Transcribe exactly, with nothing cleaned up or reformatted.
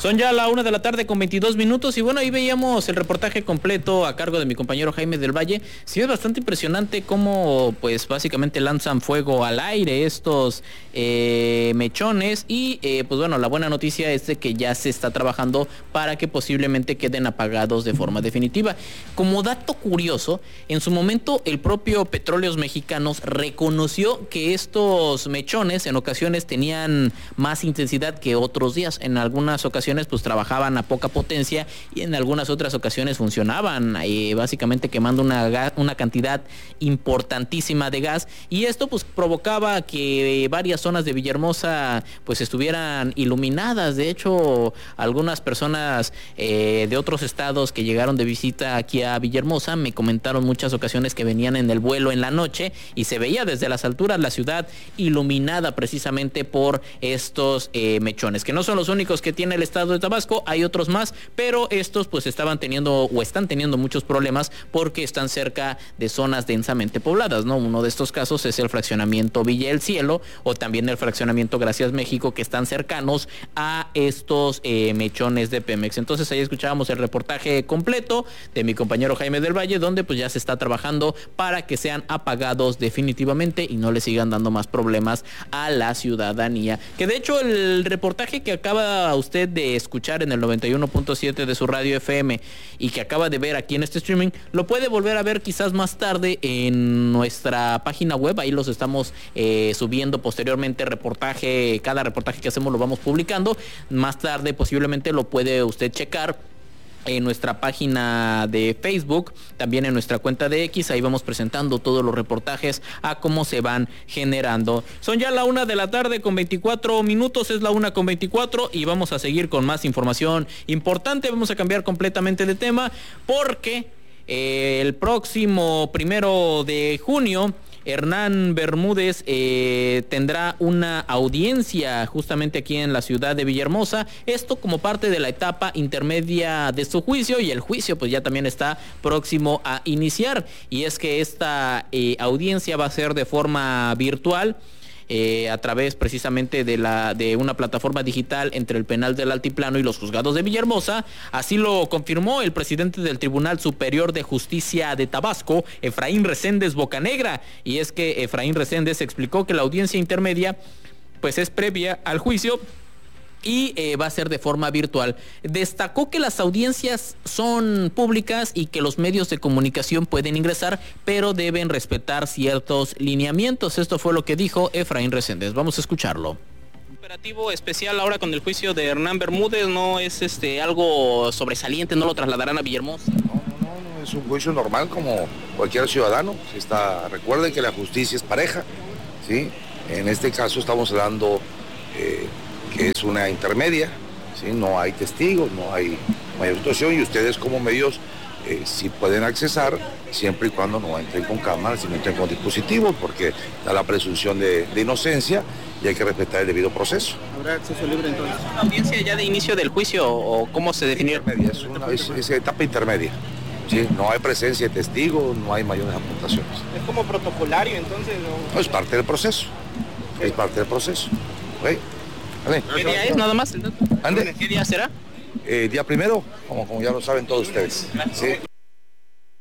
Son ya la una de la tarde con veintidós minutos y bueno, ahí veíamos el reportaje completo a cargo de mi compañero Jaime del Valle. Sí, es bastante impresionante cómo pues básicamente lanzan fuego al aire estos eh, mechones y eh, pues bueno, la buena noticia es de que ya se está trabajando para que posiblemente queden apagados de forma definitiva. Como dato curioso, en su momento el propio Petróleos Mexicanos reconoció que estos mechones en ocasiones tenían más intensidad que otros días. En algunas ocasiones pues trabajaban a poca potencia y en algunas otras ocasiones funcionaban eh, básicamente quemando una, gas, una cantidad importantísima de gas, y esto pues provocaba que varias zonas de Villahermosa pues estuvieran iluminadas. De hecho, algunas personas eh, de otros estados que llegaron de visita aquí a Villahermosa me comentaron muchas ocasiones que venían en el vuelo en la noche y se veía desde las alturas la ciudad iluminada precisamente por estos eh, mechones, que no son los únicos que tiene el estado de Tabasco, hay otros más, pero estos pues estaban teniendo o están teniendo muchos problemas porque están cerca de zonas densamente pobladas, ¿no? Uno de estos casos es el fraccionamiento Villa El Cielo o también el fraccionamiento Gracias México, que están cercanos a estos eh, mechones de Pemex. Entonces ahí escuchábamos el reportaje completo de mi compañero Jaime del Valle, donde pues ya se está trabajando para que sean apagados definitivamente y no le sigan dando más problemas a la ciudadanía. Que de hecho el reportaje que acaba usted de escuchar en el noventa y uno punto siete de su radio F M y que acaba de ver aquí en este streaming, lo puede volver a ver quizás más tarde en nuestra página web. Ahí los estamos eh, subiendo posteriormente, reportaje, cada reportaje que hacemos lo vamos publicando. Más tarde posiblemente lo puede usted checar en nuestra página de Facebook, también en nuestra cuenta de X. Ahí vamos presentando todos los reportajes a cómo se van generando. Son ya la una de la tarde con veinticuatro minutos, es la una con veinticuatro y vamos a seguir con más información importante. Vamos a cambiar completamente de tema porque eh, el próximo primero de junio Hernán Bermúdez eh, tendrá una audiencia justamente aquí en la ciudad de Villahermosa, esto como parte de la etapa intermedia de su juicio, y el juicio pues ya también está próximo a iniciar, y es que esta eh, audiencia va a ser de forma virtual, Eh, a través precisamente de la de una plataforma digital entre el penal del Altiplano y los juzgados de Villahermosa. Así lo confirmó el presidente del Tribunal Superior de Justicia de Tabasco, Efraín Reséndez Bocanegra, y es que Efraín Reséndez explicó que la audiencia intermedia pues es previa al juicio y eh, va a ser de forma virtual. Destacó que las audiencias son públicas y que los medios de comunicación pueden ingresar, pero deben respetar ciertos lineamientos. Esto fue lo que dijo Efraín Reséndez. Vamos a escucharlo. Operativo especial ahora con el juicio de Hernán Bermúdez, ¿no es este algo sobresaliente? ¿No lo trasladarán a Villahermosa? No, no, no, es un juicio normal como cualquier ciudadano. Está, recuerden que la justicia es pareja, ¿sí? En este caso estamos hablando eh, que es una intermedia, ¿sí? No hay testigos, no hay, no hay actuación, y ustedes como medios eh, sí pueden accesar siempre y cuando no entren con cámaras y no entren con dispositivos, porque da la presunción de, de inocencia y hay que respetar el debido proceso. ¿Habrá acceso libre entonces? ¿Es una audiencia ya de inicio del juicio o cómo se definió? Es una es, es etapa intermedia. Sí, no hay presencia de testigos, no hay mayores apuntaciones. ¿Es como protocolario entonces? ¿O? No, es parte del proceso, es parte del proceso. ¿Okay? ¿Vale? ¿Qué día es nada más? ¿Ande? ¿Qué día será? Eh, día primero, como, como ya lo saben todos ustedes. ¿Sí?